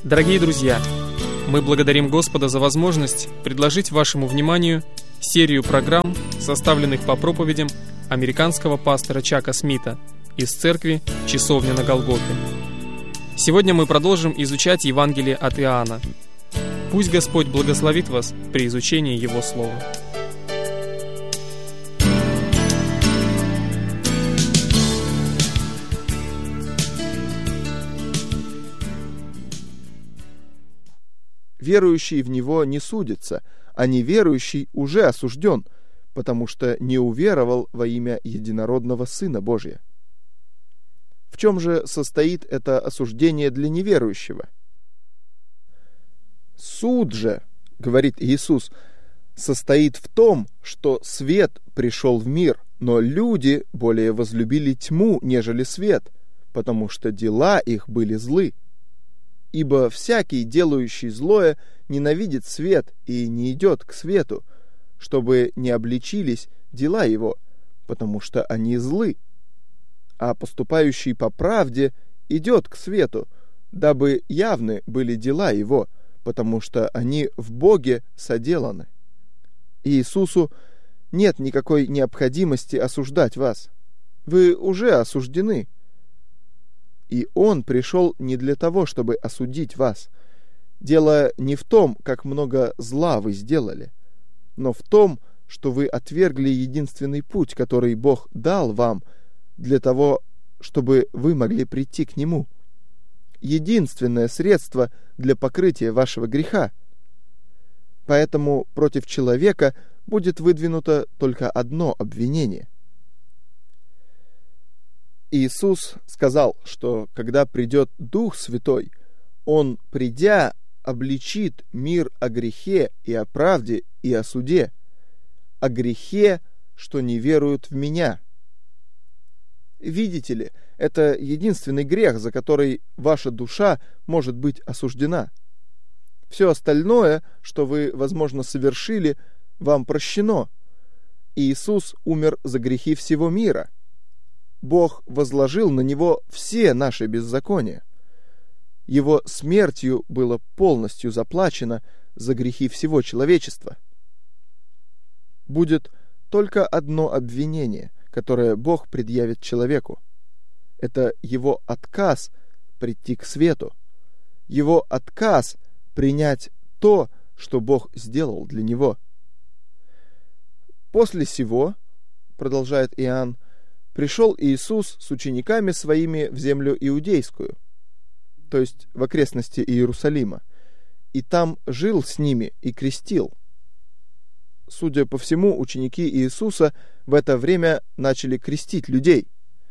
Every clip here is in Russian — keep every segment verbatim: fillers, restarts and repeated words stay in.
Дорогие друзья, мы благодарим Господа за возможность предложить вашему вниманию серию программ, составленных по проповедям американского пастора Чака Смита из церкви «Часовня на Голгофе». Сегодня мы продолжим изучать Евангелие от Иоанна. Пусть Господь благословит вас при изучении Его Слова. Верующий в Него не судится, а неверующий уже осужден, потому что не уверовал во имя единородного Сына Божия. В чем же состоит это осуждение для неверующего? Суд же, говорит Иисус, состоит в том, что свет пришел в мир, но люди более возлюбили тьму, нежели свет, потому что дела их были злы. Ибо всякий, делающий злое, ненавидит свет и не идет к свету, чтобы не обличились дела его, потому что они злы. А поступающий по правде идет к свету, дабы явны были дела его, потому что они в Боге соделаны. Иисусу нет никакой необходимости осуждать вас. Вы уже осуждены. И Он пришел не для того, чтобы осудить вас. Дело не в том, как много зла вы сделали, но в том, что вы отвергли единственный путь, который Бог дал вам, для того, чтобы вы могли прийти к Нему. Единственное средство для покрытия вашего греха. Поэтому против человека будет выдвинуто только одно обвинение. Иисус сказал, что когда придет Дух Святой, Он, придя, обличит мир о грехе и о правде и о суде, о грехе, что не веруют в Меня. Видите ли, это единственный грех, за который ваша душа может быть осуждена. Все остальное, что вы, возможно, совершили, вам прощено. Иисус умер за грехи всего мира. Бог возложил на Него все наши беззакония. Его смертью было полностью заплачено за грехи всего человечества. Будет только одно обвинение, которое Бог предъявит человеку. Это его отказ прийти к свету, его отказ принять то, что Бог сделал для него. После сего, продолжает Иоанн, пришел Иисус с учениками своими в землю иудейскую, то есть в окрестности Иерусалима, и там жил с ними и крестил. Судя по всему, ученики Иисуса в это время начали крестить людей.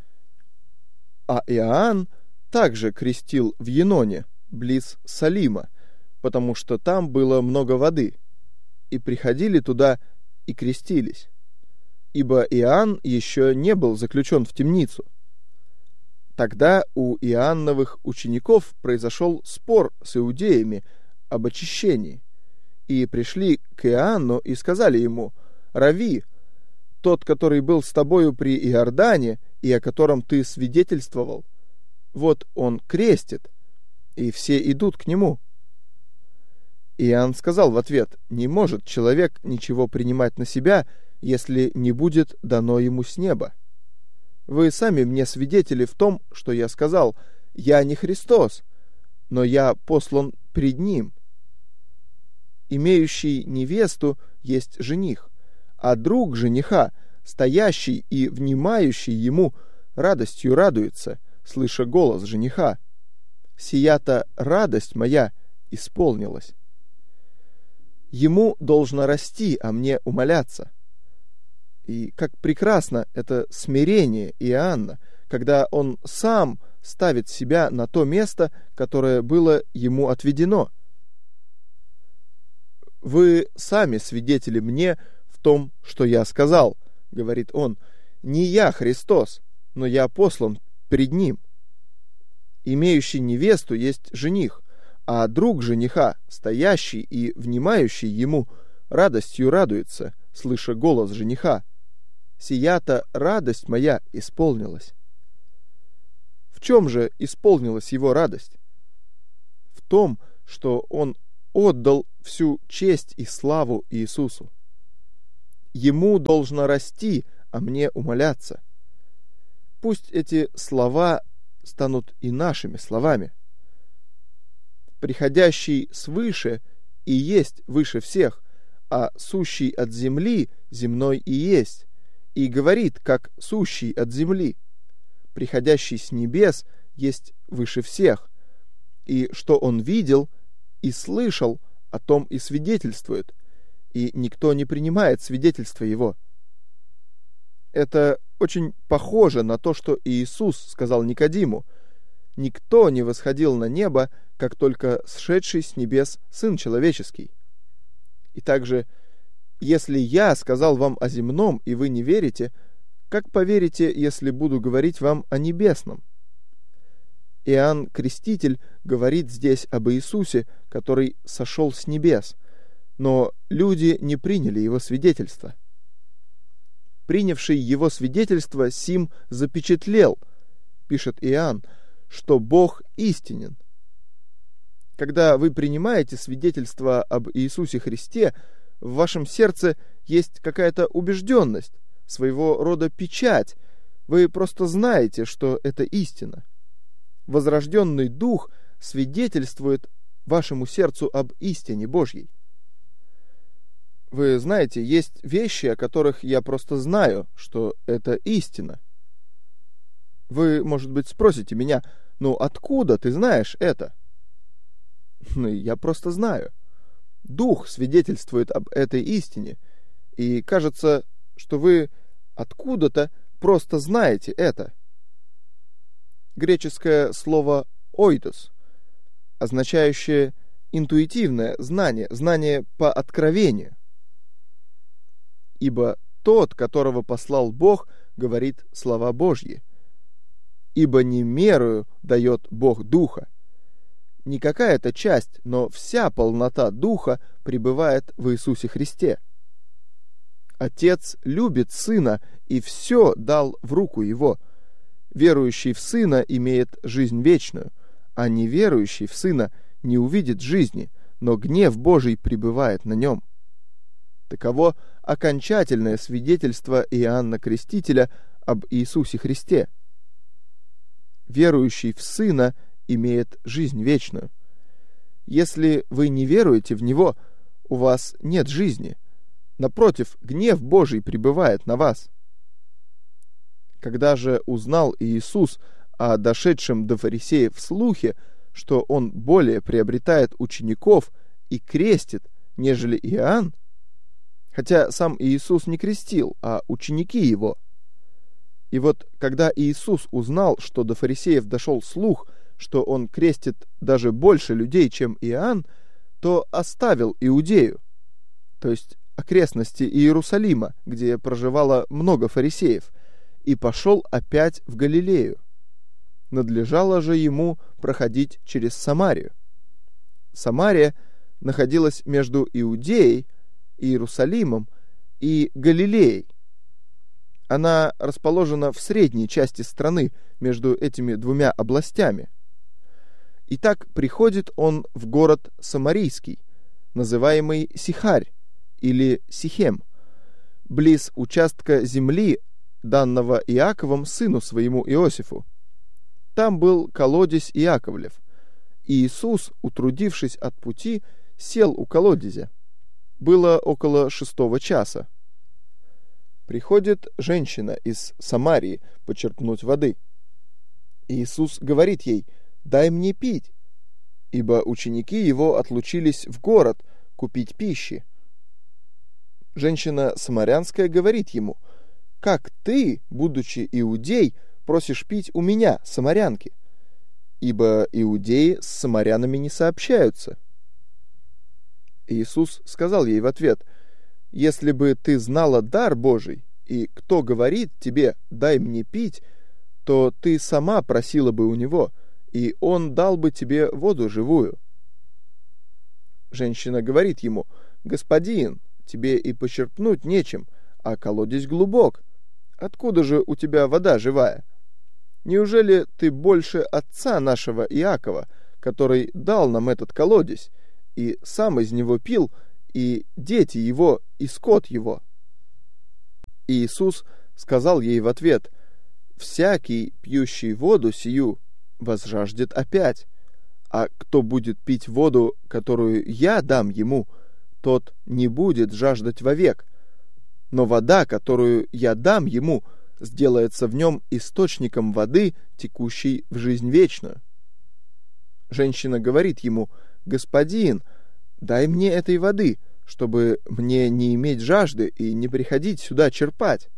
А Иоанн также крестил в Еноне, близ Салима, потому что там было много воды, и приходили туда и крестились. Ибо Иоанн еще не был заключен в темницу. Тогда у Иоанновых учеников произошел спор с иудеями об очищении, и пришли к Иоанну и сказали ему: «Рави, тот, который был с тобою при Иордане и о котором ты свидетельствовал, вот он крестит, и все идут к нему». Иоанн сказал в ответ: «Не может человек ничего принимать на себя, если не будет дано ему с неба. Вы сами мне свидетели в том, что я сказал: я не Христос, но я послан пред Ним. Имеющий невесту есть жених, а друг жениха, стоящий и внимающий ему, радостью радуется, слыша голос жениха. Сия-то радость моя исполнилась. Ему должно расти, а мне умоляться». И как прекрасно это смирение Иоанна, когда он сам ставит себя на то место, которое было ему отведено. «Вы сами свидетели мне в том, что я сказал, — говорит он, — не я Христос, но я послан пред Ним. Имеющий невесту есть жених, а друг жениха, стоящий и внимающий ему, радостью радуется, слыша голос жениха. Сия-то радость моя исполнилась». В чем же исполнилась его радость? В том, что он отдал всю честь и славу Иисусу. Ему должно расти, а мне умаляться. Пусть эти слова станут и нашими словами. Приходящий свыше и есть выше всех, а сущий от земли земной и есть, и говорит, как сущий от земли. Приходящий с небес есть выше всех, и что он видел и слышал, о том и свидетельствует, и никто не принимает свидетельства его. Это очень похоже на то, что Иисус сказал Никодиму: «Никто не восходил на небо, как только сшедший с небес Сын Человеческий». И также, если я сказал вам о земном, и вы не верите, как поверите, если буду говорить вам о небесном? Иоанн Креститель говорит здесь об Иисусе, который сошел с небес, но люди не приняли его свидетельство. Принявший его свидетельство сим запечатлел, пишет Иоанн, что Бог истинен. Когда вы принимаете свидетельство об Иисусе Христе, в вашем сердце есть какая-то убежденность, своего рода печать. Вы просто знаете, что это истина. Возрожденный Дух свидетельствует вашему сердцу об истине Божьей. Вы знаете, есть вещи, о которых я просто знаю, что это истина. Вы, может быть, спросите меня: ну откуда ты знаешь это? Ну, я просто знаю. Дух свидетельствует об этой истине, и кажется, что вы откуда-то просто знаете это. Греческое слово «оидос», означающее интуитивное знание, знание по откровению. Ибо тот, которого послал Бог, говорит слова Божьи. Ибо не мерою дает Бог Духа. Не какая-то часть, но вся полнота Духа пребывает в Иисусе Христе. Отец любит Сына и все дал в руку Его. Верующий в Сына имеет жизнь вечную, а неверующий в Сына не увидит жизни, но гнев Божий пребывает на нем. Таково окончательное свидетельство Иоанна Крестителя об Иисусе Христе. Верующий в Сына имеет жизнь вечную. Если вы не веруете в Него, у вас нет жизни. Напротив, гнев Божий пребывает на вас. Когда же узнал Иисус о дошедшем до фарисеев слухе, что он более приобретает учеников и крестит, нежели Иоанн, хотя сам Иисус не крестил, а ученики его. И вот когда Иисус узнал, что до фарисеев дошел слух, что он крестит даже больше людей, чем Иоанн, то оставил Иудею, то есть окрестности Иерусалима, где проживало много фарисеев, и пошел опять в Галилею. Надлежало же ему проходить через Самарию. Самария находилась между Иудеей, Иерусалимом и Галилеей. Она расположена в средней части страны между этими двумя областями. Итак, приходит он в город Самарийский, называемый Сихарь или Сихем, близ участка земли, данного Иаковом сыну своему Иосифу. Там был колодезь Иаковлев. И Иисус, утрудившись от пути, сел у колодезя. Было около шестого часа. Приходит женщина из Самарии почерпнуть воды. Иисус говорит ей: «Дай мне пить», ибо ученики его отлучились в город купить пищи. Женщина самарянская говорит ему: «Как ты, будучи иудей, просишь пить у меня, самарянки? Ибо иудеи с самарянами не сообщаются». Иисус сказал ей в ответ: «Если бы ты знала дар Божий, и кто говорит тебе: дай мне пить, то ты сама просила бы у него, и он дал бы тебе воду живую». Женщина говорит ему: «Господин, тебе и почерпнуть нечем, а колодезь глубок. Откуда же у тебя вода живая? Неужели ты больше отца нашего Иакова, который дал нам этот колодец, и сам из него пил, и дети его, и скот его». И Иисус сказал ей в ответ: «Всякий, пьющий воду сию, возжаждет опять, а кто будет пить воду, которую я дам ему, тот не будет жаждать вовек, но вода, которую я дам ему, сделается в нем источником воды, текущей в жизнь вечную». Женщина говорит ему: «Господин, дай мне этой воды, чтобы мне не иметь жажды и не приходить сюда черпать».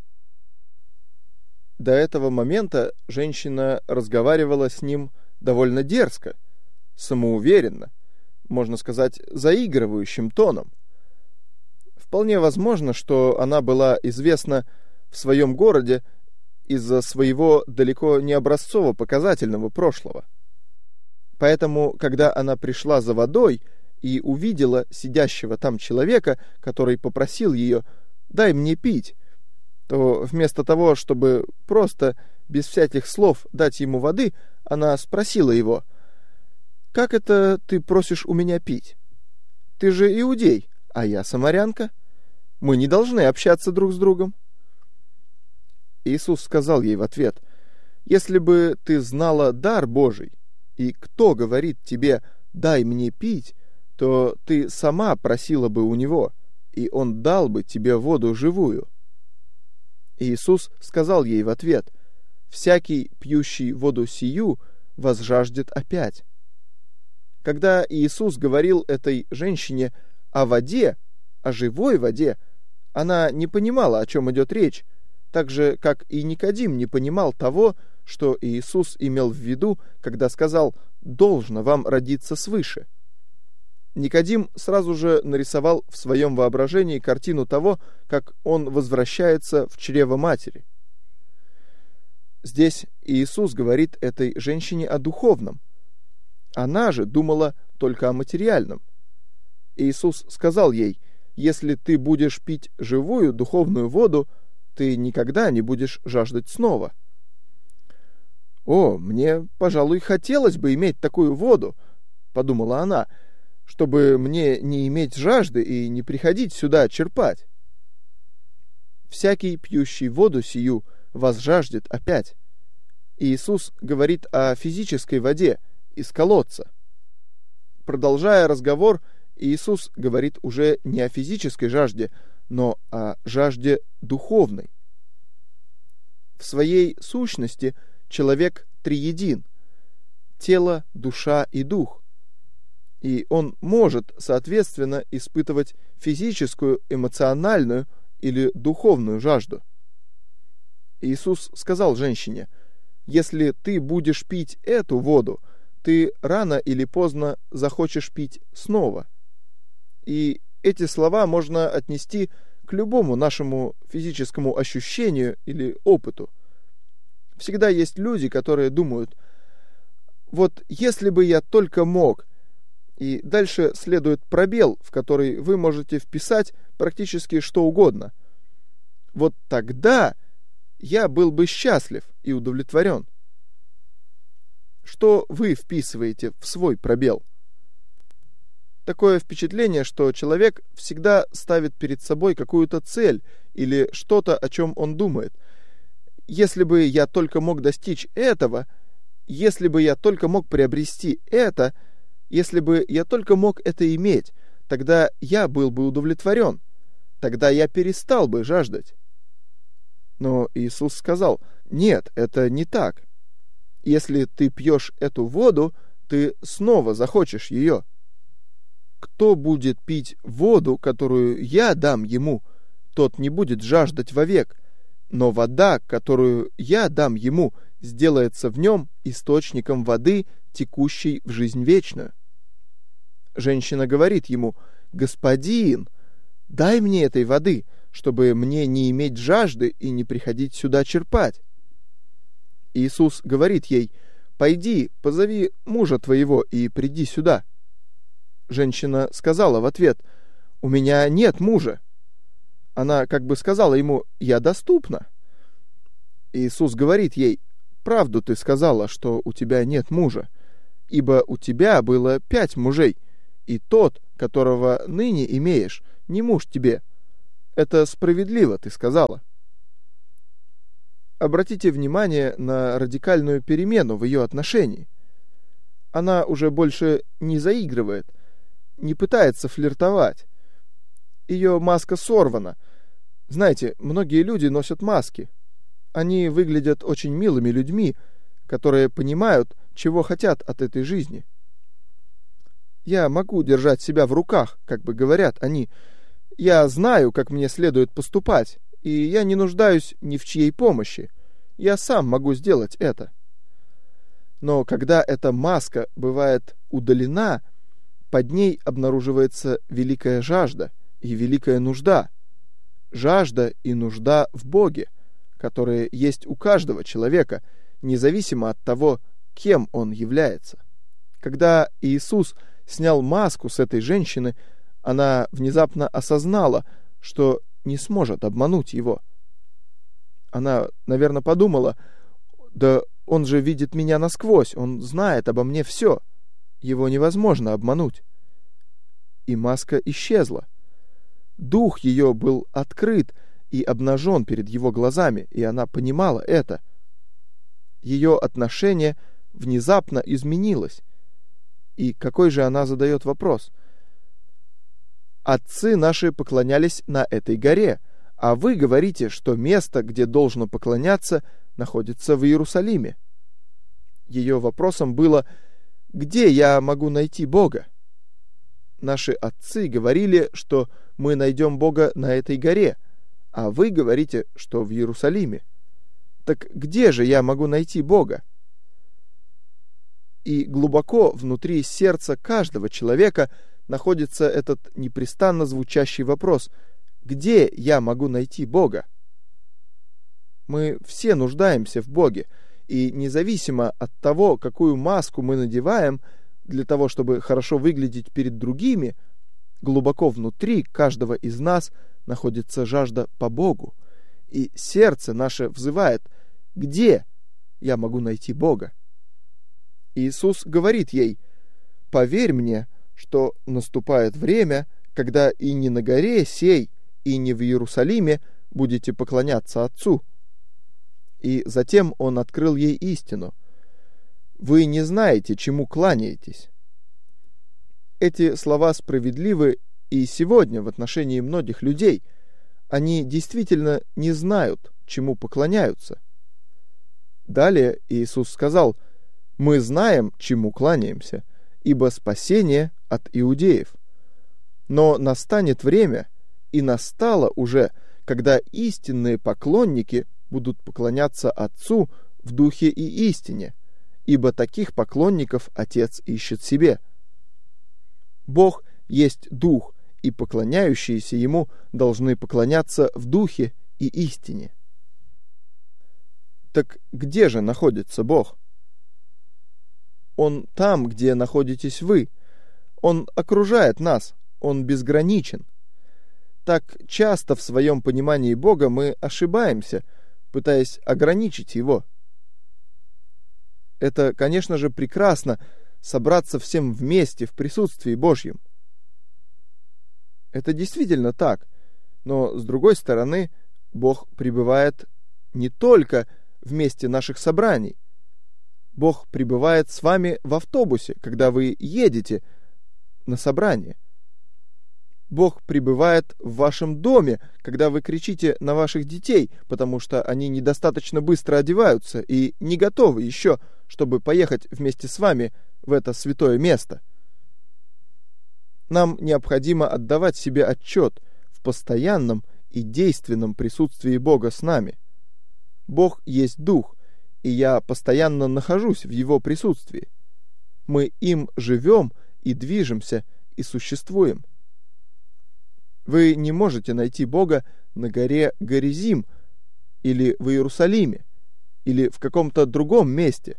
До этого момента женщина разговаривала с ним довольно дерзко, самоуверенно, можно сказать, заигрывающим тоном. Вполне возможно, что она была известна в своем городе из-за своего далеко не образцово-показательного прошлого. Поэтому, когда она пришла за водой и увидела сидящего там человека, который попросил ее: «Дай мне пить», то вместо того, чтобы просто, без всяких слов, дать ему воды, она спросила его: «Как это ты просишь у меня пить? Ты же иудей, а я самарянка. Мы не должны общаться друг с другом». Иисус сказал ей в ответ: «Если бы ты знала дар Божий, и кто говорит тебе: дай мне пить, то ты сама просила бы у него, и он дал бы тебе воду живую». Иисус сказал ей в ответ: «Всякий, пьющий воду сию, возжаждет опять». Когда Иисус говорил этой женщине о воде, о живой воде, она не понимала, о чем идет речь, так же, как и Никодим не понимал того, что Иисус имел в виду, когда сказал: «Должно вам родиться свыше». Никодим сразу же нарисовал в своем воображении картину того, как он возвращается в чрево матери. Здесь Иисус говорит этой женщине о духовном. Она же думала только о материальном. Иисус сказал ей: «Если ты будешь пить живую духовную воду, ты никогда не будешь жаждать снова». «О, мне, пожалуй, хотелось бы иметь такую воду», — подумала она, «чтобы мне не иметь жажды и не приходить сюда черпать». «Всякий, пьющий воду сию, возжаждет опять». Иисус говорит о физической воде из колодца. Продолжая разговор, Иисус говорит уже не о физической жажде, но о жажде духовной. В своей сущности человек триедин – тело, душа и дух. И он может, соответственно, испытывать физическую, эмоциональную или духовную жажду. Иисус сказал женщине: «Если ты будешь пить эту воду, ты рано или поздно захочешь пить снова». И эти слова можно отнести к любому нашему физическому ощущению или опыту. Всегда есть люди, которые думают: «Вот если бы я только мог», и дальше следует пробел, в который вы можете вписать практически что угодно. «Вот тогда я был бы счастлив и удовлетворен». Что вы вписываете в свой пробел? Такое впечатление, что человек всегда ставит перед собой какую-то цель или что-то, о чем он думает. Если бы я только мог достичь этого, если бы я только мог приобрести это, если бы я только мог это иметь, тогда я был бы удовлетворен, тогда я перестал бы жаждать. Но Иисус сказал: нет, это не так. Если ты пьешь эту воду, ты снова захочешь ее. Кто будет пить воду, которую я дам ему, тот не будет жаждать вовек, но вода, которую я дам ему, сделается в нем источником воды, текущей в жизнь вечную. Женщина говорит ему: «Господин, дай мне этой воды, чтобы мне не иметь жажды и не приходить сюда черпать». Иисус говорит ей: «Пойди, позови мужа твоего и приди сюда». Женщина сказала в ответ: «У меня нет мужа». Она как бы сказала ему: «Я доступна». Иисус говорит ей: «Правду ты сказала, что у тебя нет мужа. ибо у тебя было пять мужей, и тот, которого ныне имеешь, не муж тебе. Это справедливо, ты сказала». Обратите внимание на радикальную перемену в ее отношении. Она уже больше не заигрывает, не пытается флиртовать. Ее маска сорвана. Знаете, многие люди носят маски. Они выглядят очень милыми людьми, которые понимают, чего хотят от этой жизни. Я могу держать себя в руках, как бы говорят они. Я знаю, как мне следует поступать, и я не нуждаюсь ни в чьей помощи. Я сам могу сделать это. Но когда эта маска бывает удалена, под ней обнаруживается великая жажда и великая нужда. Жажда и нужда в Боге, которые есть у каждого человека, независимо от того, кем он является. Когда Иисус снял маску с этой женщины, она внезапно осознала, что не сможет обмануть его. Она, наверное, подумала: да он же видит меня насквозь, он знает обо мне все. Его невозможно обмануть. И маска исчезла. Дух ее был открыт и обнажен перед его глазами, и она понимала это. Ее отношение внезапно изменилось. И какой же она задает вопрос? «Отцы наши поклонялись на этой горе, а вы говорите, что место, где должно поклоняться, находится в Иерусалиме». Ее вопросом было: «Где я могу найти Бога?» Наши отцы говорили, что мы найдем Бога на этой горе, а вы говорите, что в Иерусалиме. Так где же я могу найти Бога? И глубоко внутри сердца каждого человека находится этот непрестанно звучащий вопрос: где я могу найти Бога? Мы все нуждаемся в Боге, и независимо от того, какую маску мы надеваем для того, чтобы хорошо выглядеть перед другими, глубоко внутри каждого из нас находится жажда по Богу, и сердце наше взывает: где я могу найти Бога? Иисус говорит ей: «Поверь мне, что наступает время, когда и не на горе сей, и не в Иерусалиме будете поклоняться Отцу». И затем он открыл ей истину: «Вы не знаете, чему кланяетесь». Эти слова справедливы и сегодня в отношении многих людей. Они действительно не знают, чему поклоняются. Далее Иисус сказал: «Мы знаем, чему кланяемся, ибо спасение от иудеев. Но настанет время, и настало уже, когда истинные поклонники будут поклоняться Отцу в духе и истине, ибо таких поклонников Отец ищет себе». Бог есть Дух, и поклоняющиеся Ему должны поклоняться в Духе и истине. Так где же находится Бог? Он там, где находитесь вы. Он окружает нас, Он безграничен. Так часто в своем понимании Бога мы ошибаемся, пытаясь ограничить Его. Это, конечно же, прекрасно собраться всем вместе в присутствии Божьем. Это действительно так, но, с другой стороны, Бог пребывает не только в месте наших собраний. Бог пребывает с вами в автобусе, когда вы едете на собрание. Бог пребывает в вашем доме, когда вы кричите на ваших детей, потому что они недостаточно быстро одеваются и не готовы еще, чтобы поехать вместе с вами в это святое место. Нам необходимо отдавать себе отчет в постоянном и действенном присутствии Бога с нами. Бог есть Дух, и я постоянно нахожусь в Его присутствии. Мы им живем и движемся и существуем. Вы не можете найти Бога на горе Горизим или в Иерусалиме или в каком-то другом месте.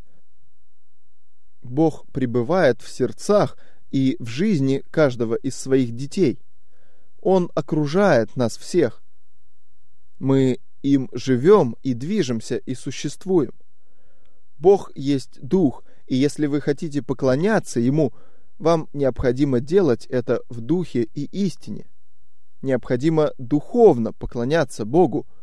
Бог пребывает в сердцах и в жизни каждого из своих детей. Он окружает нас всех. Мы им живем и движемся и существуем. Бог есть Дух, И если вы хотите поклоняться Ему, вам необходимо делать это в духе и истине. Необходимо духовно поклоняться Богу,